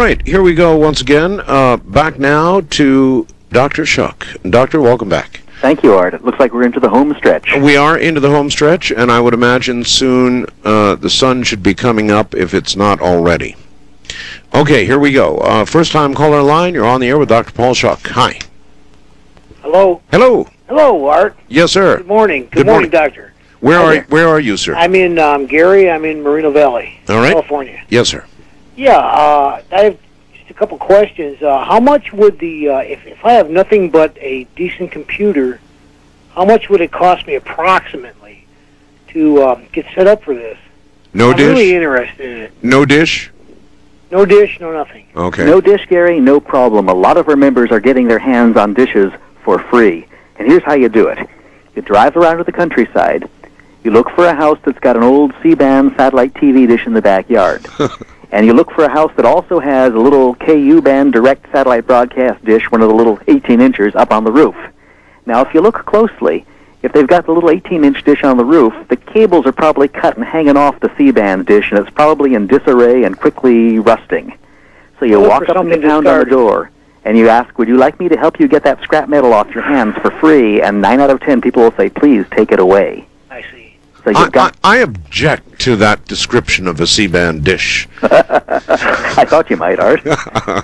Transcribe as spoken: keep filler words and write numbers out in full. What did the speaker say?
right, here we go once again. Uh, back now to Doctor Shuck. Doctor, welcome back. Thank you, Art. It looks like we're into the home stretch. We are into the home stretch, and I would imagine soon uh, the sun should be coming up if it's not already. Okay, here we go. Uh, first time caller line, you're on the air with Doctor Paul Shuck. Hi. Hello. Hello. Hello, Art. Yes, sir. Good morning. Good, Good morning, morning. Doctor. Where Hi are there. where are you, sir? I'm in um, Gary. I'm in Moreno Valley, All right. California. Yes, sir. Yeah, uh, I have just a couple questions. Uh, how much would the uh, if if I have nothing but a decent computer, how much would it cost me approximately to um, get set up for this? No I'm dish? really interested in it. No dish? No dish, no nothing. Okay. No dish, Gary, no problem. A lot of our members are getting their hands on dishes for free. And here's how you do it. You drive around to the countryside. You look for a house that's got an old C-band satellite T V dish in the backyard. And you look for a house that also has a little K U-band direct satellite broadcast dish, one of the little eighteen inchers, up on the roof. Now, if you look closely, if they've got the little eighteen inch dish on the roof, the cables are probably cut and hanging off the C-band dish, and it's probably in disarray and quickly rusting. So you Look walk for up and something pound on the discarded. door, and you ask, would you like me to help you get that scrap metal off your hands for free? And nine out of ten people will say, please take it away. I see. So I, you've got... I, I object to that description of a C-band dish. I thought you might, Art.